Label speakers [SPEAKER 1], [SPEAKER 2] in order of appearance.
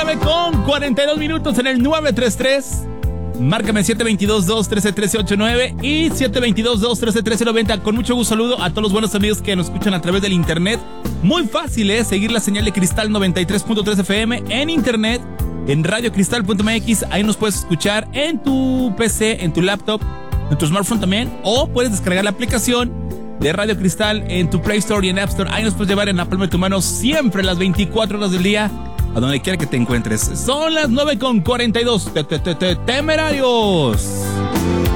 [SPEAKER 1] 9:42 en el 933. Márcame 722-213-1389 y 722-213-1390. Con mucho gusto saludo a todos los buenos amigos que nos escuchan a través del internet. Muy fácil, seguir la señal de Cristal 93.3 FM en internet, en radiocristal.mx. Ahí nos puedes escuchar en tu PC, en tu laptop, en tu smartphone también. O puedes descargar la aplicación de Radio Cristal en tu Play Store y en App Store. Ahí nos puedes llevar en la palma de tu mano siempre las 24 horas del día, a donde quiera que te encuentres. Son las 9:42. Temerarios.